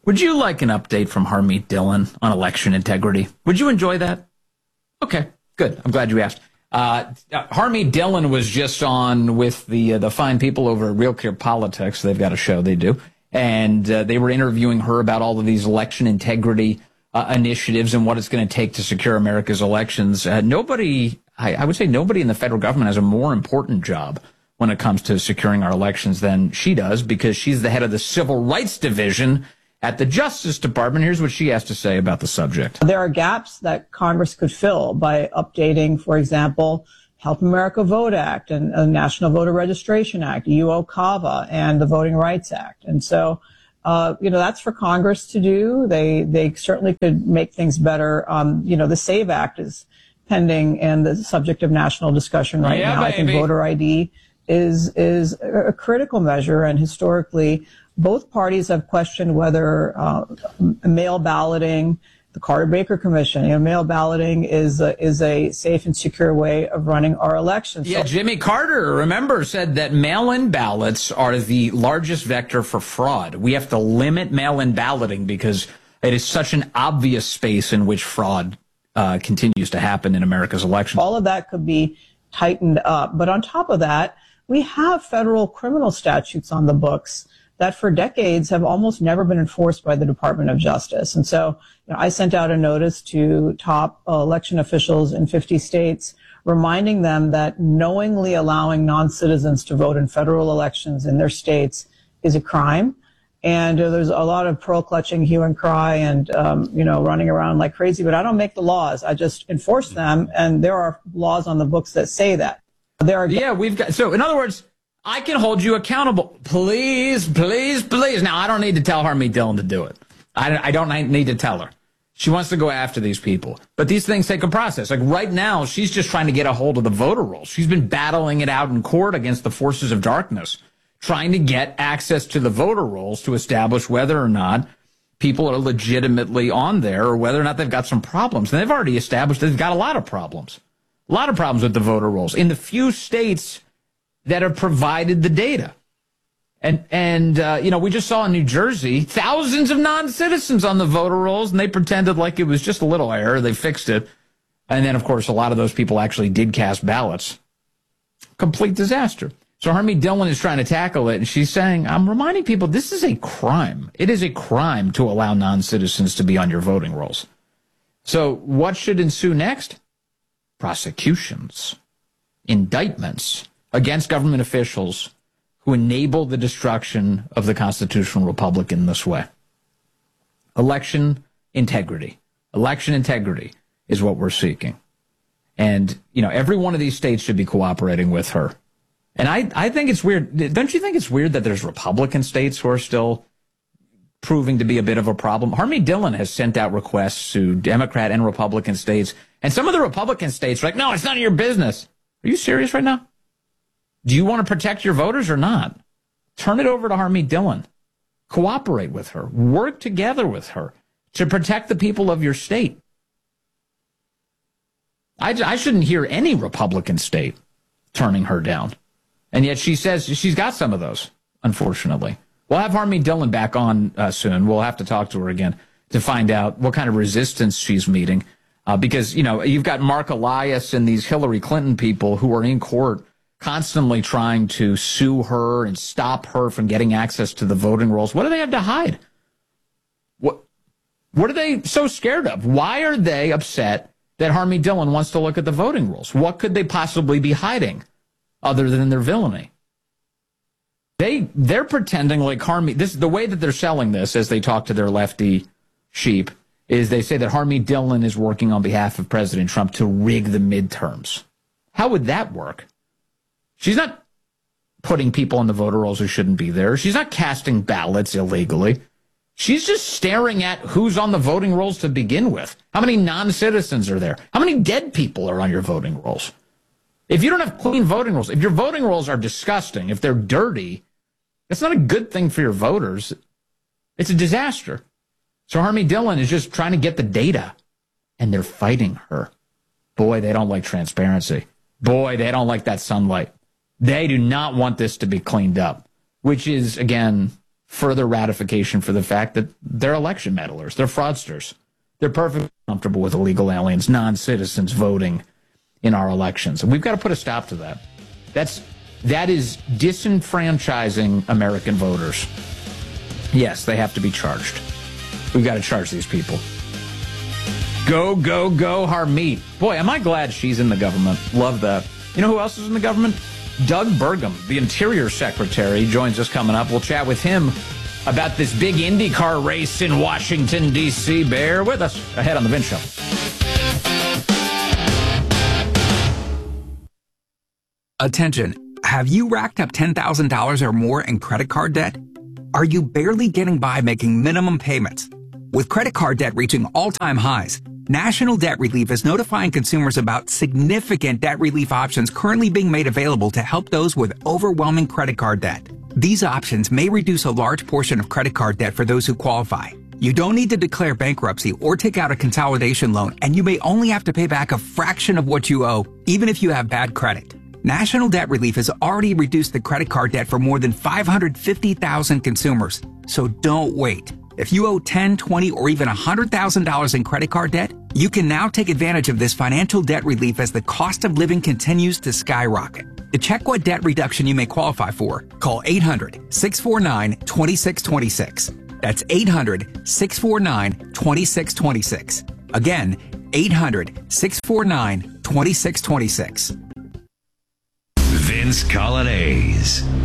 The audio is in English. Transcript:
Would you like an update from Harmeet Dillon on election integrity? Would you enjoy that? Okay, good. I'm glad you asked. Harmeet Dillon was just on with the fine people over at Real Clear Politics. They've got a show they do. And they were interviewing her about all of these election integrity initiatives and what it's going to take to secure America's elections. I would say nobody in the federal government has a more important job when it comes to securing our elections than she does, because she's the head of the Civil Rights Division at the Justice Department. Here's what she has to say about the subject. There are gaps that Congress could fill by updating, for example, Help America Vote Act and the National Voter Registration Act, UO-CAVA, and the Voting Rights Act. And so, that's for Congress to do. They certainly could make things better. The SAVE Act is pending and the subject of national discussion right now. Baby. I think voter ID is a critical measure, and historically, both parties have questioned whether mail balloting, the Carter-Baker Commission, mail balloting is a safe and secure way of running our elections. Yeah, Jimmy Carter, remember, said that mail-in ballots are the largest vector for fraud. We have to limit mail-in balloting because it is such an obvious space in which fraud continues to happen in America's elections. All of that could be tightened up. But on top of that, we have federal criminal statutes on the books that for decades have almost never been enforced by the Department of Justice. And so I sent out a notice to top election officials in 50 states reminding them that knowingly allowing non-citizens to vote in federal elections in their states is a crime. And there's a lot of pearl clutching, hue and cry, and running around like crazy. But I don't make the laws; I just enforce them. And there are laws on the books that say that. So in other words, I can hold you accountable. Please, please, please. Now, I don't need to tell Harmeet Dillon to do it. I don't need to tell her. She wants to go after these people. But these things take a process. Like right now, she's just trying to get a hold of the voter rolls. She's been battling it out in court against the forces of darkness, trying to get access to the voter rolls to establish whether or not people are legitimately on there or whether or not they've got some problems. And they've already established they've got a lot of problems. A lot of problems with the voter rolls in the few states that have provided the data. And we just saw in New Jersey, thousands of non-citizens on the voter rolls, and they pretended like it was just a little error. They fixed it. And then, of course, a lot of those people actually did cast ballots. Complete disaster. So Harmeet Dillon is trying to tackle it, and she's saying, I'm reminding people this is a crime. It is a crime to allow non-citizens to be on your voting rolls. So what should ensue next? Prosecutions, indictments against government officials who enable the destruction of the constitutional republic in this way. Election integrity. Election integrity is what we're seeking. And, every one of these states should be cooperating with her. And I think it's weird. Don't you think it's weird that there's Republican states who are still proving to be a bit of a problem? Harmeet Dillon has sent out requests to Democrat and Republican states. And some of the Republican states are like, no, it's none of your business. Are you serious right now? Do you want to protect your voters or not? Turn it over to Harmeet Dillon. Cooperate with her. Work together with her to protect the people of your state. I shouldn't hear any Republican state turning her down. And yet she says she's got some of those, unfortunately. We'll have Harmeet Dillon back on soon. We'll have to talk to her again to find out what kind of resistance she's meeting. Because, you've got Mark Elias and these Hillary Clinton people who are in court constantly trying to sue her and stop her from getting access to the voting rolls. What do they have to hide? What are they so scared of? Why are they upset that Harmeet Dillon wants to look at the voting rolls? What could they possibly be hiding other than their villainy? They're pretending like the way that they're selling this as they talk to their lefty sheep is they say that Harmeet Dillon is working on behalf of President Trump to rig the midterms. How would that work? She's not putting people on the voter rolls who shouldn't be there. She's not casting ballots illegally. She's just staring at who's on the voting rolls to begin with. How many non-citizens are there? How many dead people are on your voting rolls? If you don't have clean voting rolls, if your voting rolls are disgusting, if they're dirty, that's not a good thing for your voters. It's a disaster. So Harmeet Dillon is just trying to get the data, and they're fighting her. Boy, they don't like transparency. Boy, they don't like that sunlight. They do not want this to be cleaned up, which is, again, further ratification for the fact that they're election meddlers. They're fraudsters. They're perfectly comfortable with illegal aliens, non-citizens voting in our elections. And we've got to put a stop to that. That is disenfranchising American voters. Yes, they have to be charged. We've got to charge these people. Go, go, go, Harmeet. Boy, am I glad she's in the government. Love that. You know who else is in the government? Doug Burgum, the Interior Secretary, joins us coming up. We'll chat with him about this big IndyCar race in Washington, D.C. Bear with us ahead on The Vince Show. Attention. Have you racked up $10,000 or more in credit card debt? Are you barely getting by making minimum payments? With credit card debt reaching all-time highs, National Debt Relief is notifying consumers about significant debt relief options currently being made available to help those with overwhelming credit card debt. These options may reduce a large portion of credit card debt for those who qualify. You don't need to declare bankruptcy or take out a consolidation loan, and you may only have to pay back a fraction of what you owe, even if you have bad credit. National Debt Relief has already reduced the credit card debt for more than 550,000 consumers. So don't wait. If you owe $10,000, $20,000, or even $100,000 in credit card debt, you can now take advantage of this financial debt relief as the cost of living continues to skyrocket. To check what debt reduction you may qualify for, call 800-649-2626. That's 800-649-2626. Again, 800-649-2626. Vince Coglianese.